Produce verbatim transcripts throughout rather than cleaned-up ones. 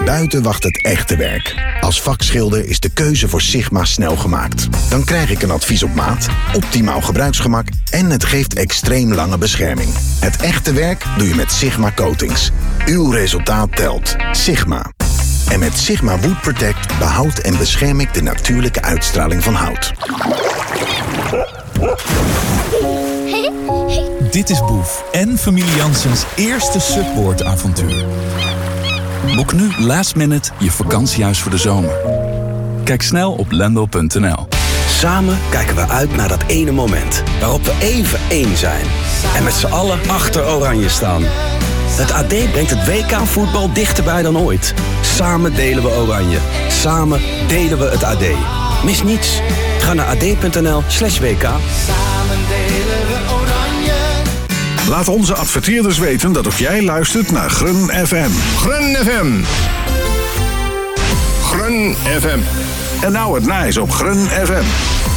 Buiten wacht het echte werk. Als vakschilder is de keuze voor Sigma snel gemaakt. Dan krijg ik een advies op maat, optimaal gebruiksgemak en het geeft extreem lange bescherming. Het echte werk doe je met Sigma Coatings. Uw resultaat telt. Sigma. En met Sigma Wood Protect behoud en bescherm ik de natuurlijke uitstraling van hout. Dit is Boef en familie Janssens eerste Subboard-avontuur. Boek nu last minute je vakantiehuis voor de zomer. Kijk snel op lendo punt n l. Samen kijken we uit naar dat ene moment waarop we even één zijn. En met z'n allen achter Oranje staan. Het A D brengt het W K-voetbal dichterbij dan ooit. Samen delen we Oranje. Samen delen we het A D. Mis niets. Ga naar ad.nl slash WK. Samen delen we Oranje. Laat onze adverteerders weten dat ook jij luistert naar Grun F M. Grun F M. Grun F M. En nou het nice op Grun F M.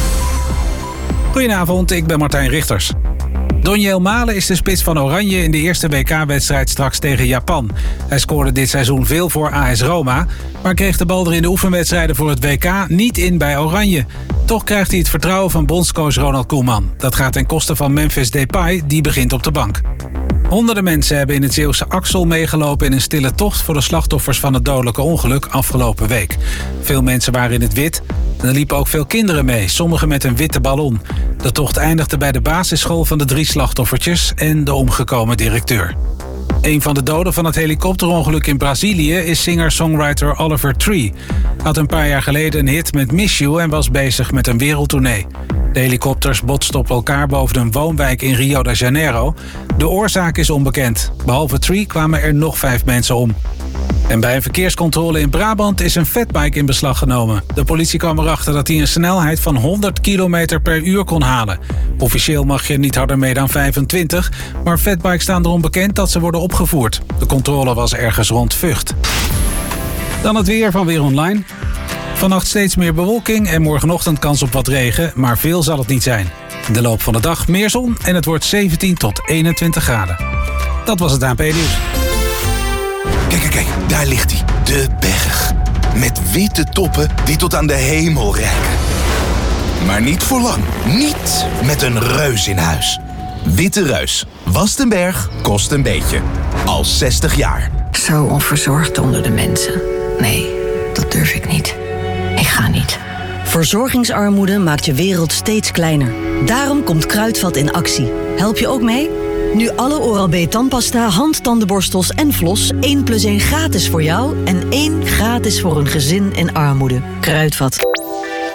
Goedenavond, ik ben Martijn Richters. Doniel Malen is de spits van Oranje in de eerste W K-wedstrijd straks tegen Japan. Hij scoorde dit seizoen veel voor A S Roma, maar kreeg de bal er in de oefenwedstrijden voor het W K niet in bij Oranje. Toch krijgt hij het vertrouwen van bondscoach Ronald Koeman. Dat gaat ten koste van Memphis Depay, die begint op de bank. Honderden mensen hebben in het Zeeuwse Axel meegelopen in een stille tocht voor de slachtoffers van het dodelijke ongeluk afgelopen week. Veel mensen waren in het wit en er liepen ook veel kinderen mee, sommigen met een witte ballon. De tocht eindigde bij de basisschool van de drie slachtoffertjes en de omgekomen directeur. Een van de doden van het helikopterongeluk in Brazilië is singer-songwriter Oliver Tree. Hij had een paar jaar geleden een hit met Miss You en was bezig met een wereldtournee. De helikopters botsten op elkaar boven een woonwijk in Rio de Janeiro. De oorzaak is onbekend. Behalve Tree kwamen er nog vijf mensen om. En bij een verkeerscontrole in Brabant is een fatbike in beslag genomen. De politie kwam erachter dat hij een snelheid van honderd kilometer per uur kon halen. Officieel mag je niet harder mee dan vijfentwintig, maar fatbikes staan erom bekend dat ze worden opgevoerd. De controle was ergens rond Vught. Dan het weer van Weer Online. Vannacht steeds meer bewolking en morgenochtend kans op wat regen, maar veel zal het niet zijn. In de loop van de dag meer zon en het wordt zeventien tot eenentwintig graden. Dat was het A N P Nieuws. Kijk, kijk, kijk, daar ligt hij. De berg. Met witte toppen die tot aan de hemel reiken. Maar niet voor lang. Niet met een reus in huis. Witte Reus. Wast een berg, kost een beetje. Al zestig jaar. Zo onverzorgd onder de mensen. Nee, dat durf ik niet. Ik ga niet. Verzorgingsarmoede maakt je wereld steeds kleiner. Daarom komt Kruidvat in actie. Help je ook mee? Nu alle Oral-B tandpasta, handtandenborstels en Vlos één plus één gratis voor jou en één gratis voor een gezin in armoede. Kruidvat.